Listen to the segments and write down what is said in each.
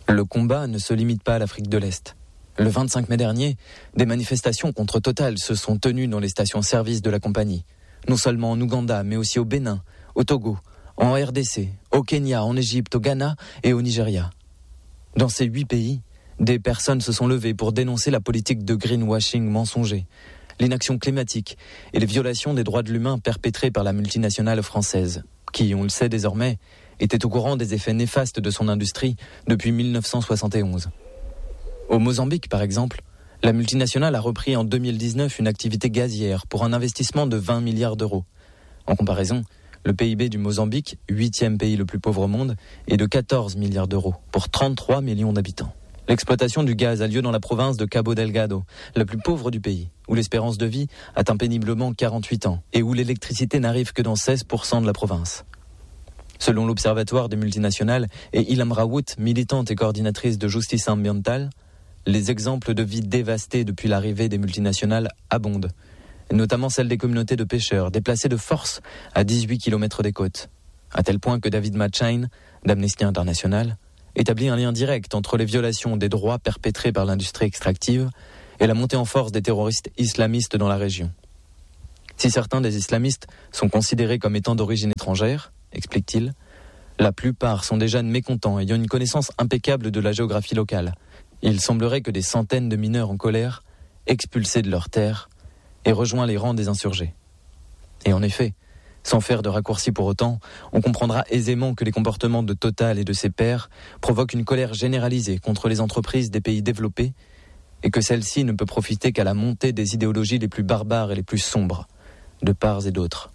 Le combat ne se limite pas à l'Afrique de l'Est. Le 25 mai dernier, des manifestations contre Total se sont tenues dans les stations-service de la compagnie. Non seulement en Ouganda, mais aussi au Bénin, au Togo, en RDC, au Kenya, en Égypte, au Ghana et au Nigeria. Dans ces 8 pays, des personnes se sont levées pour dénoncer la politique de greenwashing mensonger, l'inaction climatique et les violations des droits de l'humain perpétrées par la multinationale française, qui, on le sait désormais, était au courant des effets néfastes de son industrie depuis 1971. Au Mozambique, par exemple, la multinationale a repris en 2019 une activité gazière pour un investissement de 20 milliards d'euros. En comparaison, le PIB du Mozambique, 8e pays le plus pauvre au monde, est de 14 milliards d'euros pour 33 millions d'habitants. L'exploitation du gaz a lieu dans la province de Cabo Delgado, la plus pauvre du pays, où l'espérance de vie atteint péniblement 48 ans et où l'électricité n'arrive que dans 16% de la province. Selon l'Observatoire des multinationales et Ilham Rawoot, militante et coordinatrice de Justice Ambientale, les exemples de vies dévastées depuis l'arrivée des multinationales abondent, notamment celles des communautés de pêcheurs déplacées de force à 18 km des côtes, à tel point que David Machain, d'Amnesty International, établit un lien direct entre les violations des droits perpétrées par l'industrie extractive et la montée en force des terroristes islamistes dans la région. Si certains des islamistes sont considérés comme étant d'origine étrangère, explique-t-il, la plupart sont des jeunes mécontents ayant une connaissance impeccable de la géographie locale. Il semblerait que des centaines de mineurs en colère, expulsés de leurs terres, aient rejoint les rangs des insurgés. Et en effet, sans faire de raccourcis pour autant, on comprendra aisément que les comportements de Total et de ses pairs provoquent une colère généralisée contre les entreprises des pays développés et que celle-ci ne peut profiter qu'à la montée des idéologies les plus barbares et les plus sombres, de part et d'autre.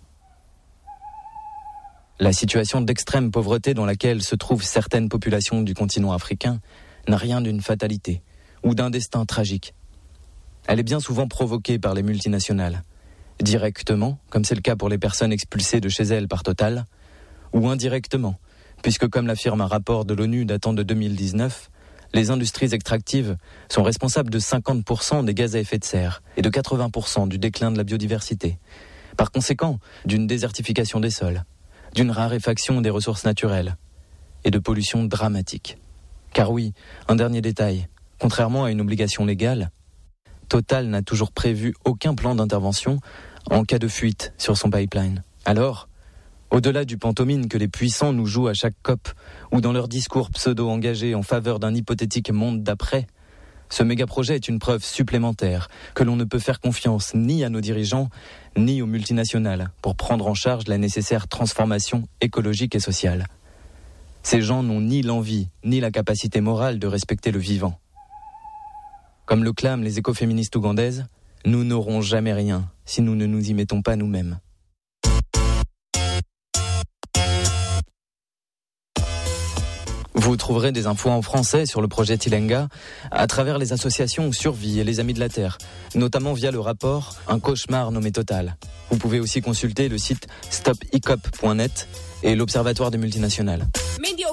La situation d'extrême pauvreté dans laquelle se trouvent certaines populations du continent africain n'a rien d'une fatalité ou d'un destin tragique. Elle est bien souvent provoquée par les multinationales, directement, comme c'est le cas pour les personnes expulsées de chez elles par Total, ou indirectement, puisque comme l'affirme un rapport de l'ONU datant de 2019, les industries extractives sont responsables de 50% des gaz à effet de serre et de 80% du déclin de la biodiversité. Par conséquent, d'une désertification des sols, d'une raréfaction des ressources naturelles et de pollution dramatique. Car oui, un dernier détail, contrairement à une obligation légale, Total n'a toujours prévu aucun plan d'intervention en cas de fuite sur son pipeline. Alors, au-delà du pantomime que les puissants nous jouent à chaque COP ou dans leurs discours pseudo-engagés en faveur d'un hypothétique monde d'après, ce méga-projet est une preuve supplémentaire que l'on ne peut faire confiance ni à nos dirigeants, ni aux multinationales pour prendre en charge la nécessaire transformation écologique et sociale. Ces gens n'ont ni l'envie, ni la capacité morale de respecter le vivant. Comme le clament les écoféministes ougandaises, nous n'aurons jamais rien si nous ne nous y mettons pas nous-mêmes. Vous trouverez des infos en français sur le projet Tilenga à travers les associations Survie et les Amis de la Terre, notamment via le rapport Un cauchemar nommé Total. Vous pouvez aussi consulter le site stopicop.net et l'Observatoire des multinationales.